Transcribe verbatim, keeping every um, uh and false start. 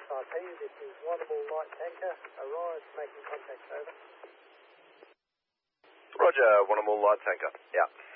I P, this is Warrnambool Light Tanker, Arise, making contact, over. Roger, Warrnambool Light Tanker, yeah.